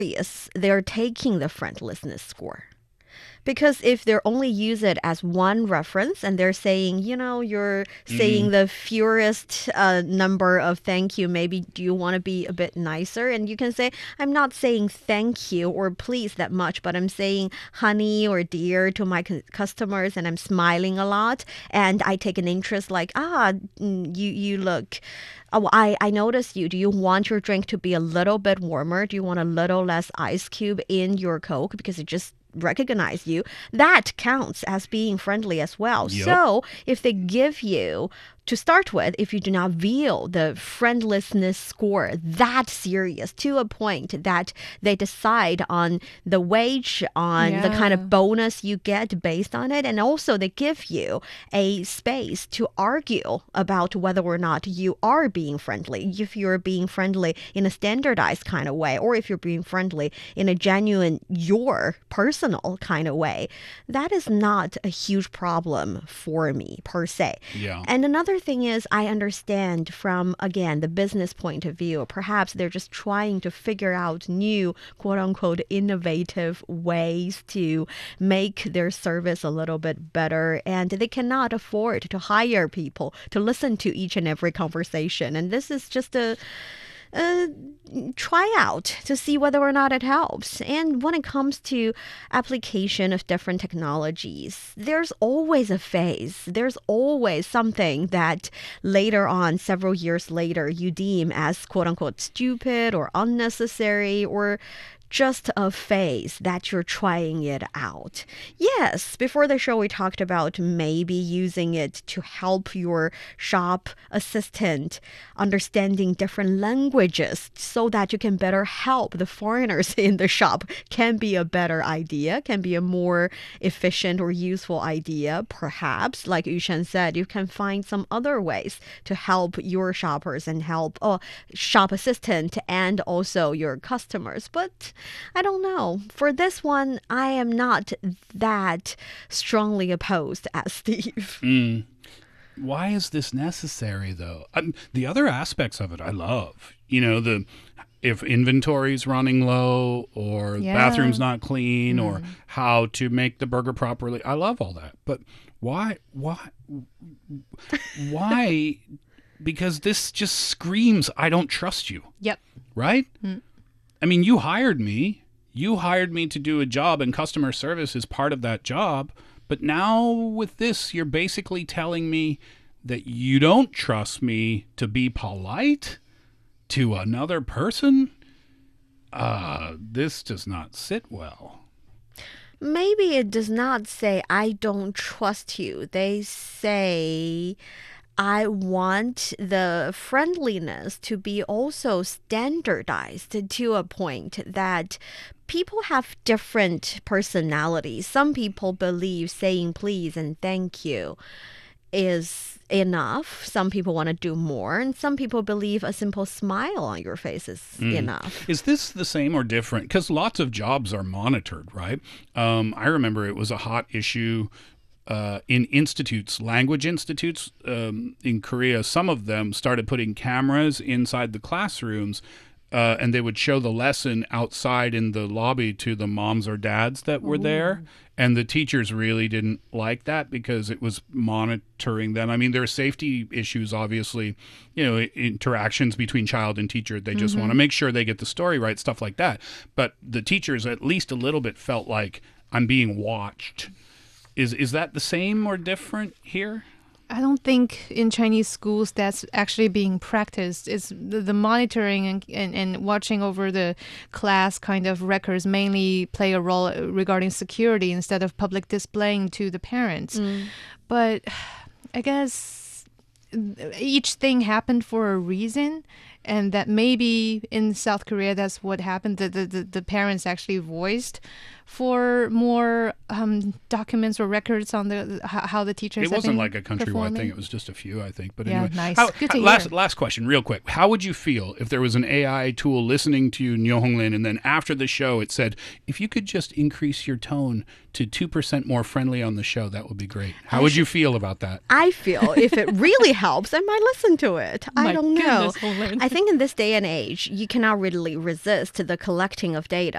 serious they're taking the friendliness score. Because if they're only use it as one reference and they're saying, you're saying the fewest number of thank you, maybe do you want to be a bit nicer? And you can say, I'm not saying thank you or please that much, but I'm saying honey or dear to my customers, and I'm smiling a lot. And I take an interest like, you look... Oh, I noticed you. Do you want your drink to be a little bit warmer? Do you want a little less ice cube in your Coke? Because it just recognize you. That counts as being friendly as well. Yep. So if they give you, to start with, if you do not feel the friendliness score that serious to a point that they decide on the wage, on the kind of bonus you get based on it, and also they give you a space to argue about whether or not you are being friendly, if you're being friendly in a standardized kind of way, or if you're being friendly in a genuine, your personal kind of way, that is not a huge problem for me per se. Yeah. And another thing is, I understand from, again, the business point of view, perhaps they're just trying to figure out new, quote unquote, innovative ways to make their service a little bit better. And they cannot afford to hire people to listen to each and every conversation. And this is just a try out to see whether or not it helps. And when it comes to application of different technologies, there's always a phase. There's always something that later on, several years later, you deem as quote unquote stupid or unnecessary or just a phase that you're trying it out. Yes, before the show we talked about maybe using it to help your shop assistant understanding different languages so that you can better help the foreigners in the shop. Can be a better idea, can be a more efficient or useful idea. Perhaps, like Yushen said, you can find some other ways to help your shoppers and help shop assistant and also your customers. But I don't know. For this one, I am not that strongly opposed as Steve. Why is this necessary, though? The other aspects of it I love. If inventory's running low or the bathroom's not clean or how to make the burger properly. I love all that. But why? Because this just screams, I don't trust you. Yep. Right? I mean, you hired me. You hired me to do a job, and customer service is part of that job. But now with this, you're basically telling me that you don't trust me to be polite to another person? This does not sit well. Maybe it does not say, I don't trust you. They say, I want the friendliness to be also standardized to a point that people have different personalities. Some people believe saying please and thank you is enough. Some people want to do more, and some people believe a simple smile on your face is enough. Is this the same or different? Because lots of jobs are monitored, right? I remember it was a hot issue in institutes, language institutes in Korea. Some of them started putting cameras inside the classrooms, and they would show the lesson outside in the lobby to the moms or dads that were there. And the teachers really didn't like that because it was monitoring them. I mean, there are safety issues, obviously, interactions between child and teacher. They just want to make sure they get the story right, stuff like that. But the teachers at least a little bit felt like I'm being watched. Is that the same or different here? I don't think in Chinese schools that's actually being practiced. It's the monitoring and watching over the class kind of records mainly play a role regarding security instead of public displaying to the parents. But I guess each thing happened for a reason. And that maybe in South Korea, that's what happened. The parents actually voiced for more documents or records on how the teachers. It wasn't like a countrywide performing. thing. It was just a few, I think. But yeah, anyway, nice. Good to hear. Last question, real quick. How would you feel if there was an AI tool listening to Nyo Honglin, and then after the show it said, if you could just increase your tone to 2% more friendly on the show, that would be great. How would you feel about that? I feel if it really helps, I might listen to it. I don't know. Goodness, I think in this day and age, you cannot really resist the collecting of data.